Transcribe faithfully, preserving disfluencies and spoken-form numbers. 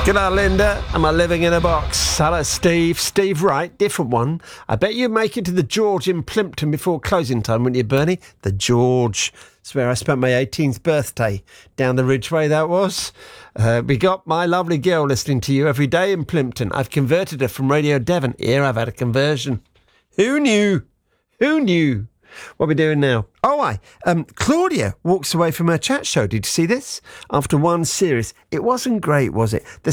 G'day, Linda. Am I living in a box? Hello, Steve. Steve Wright, different one. I bet you make it to the George in Plimpton before closing time, wouldn't you, Bernie? The George. It's where I spent my eighteenth birthday. Down the Ridgeway, that was. Uh, we got my lovely girl listening to you every day in Plimpton. I've converted her from Radio Devon. Here, I've had a conversion. Who knew? Who knew? What are we doing now? Oh, I. Um, Claudia walks away from her chat show. Did you see this? After one series. It wasn't great, was it? The